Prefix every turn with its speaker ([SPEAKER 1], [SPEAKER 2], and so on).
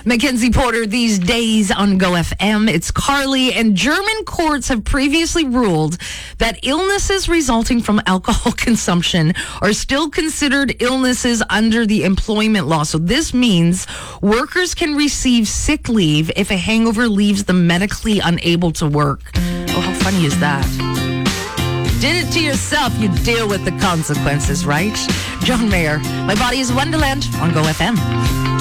[SPEAKER 1] Mackenzie Porter these days on Go FM. It's Carly, and German courts have previously ruled that illnesses resulting from alcohol consumption are still considered illnesses under the employment law. So this means workers can receive sick leave if a hangover leaves them medically unable to work. Oh, how funny is that? Did it to yourself, you deal with the consequences, right? John Mayer, My Body is Wonderland on Go FM.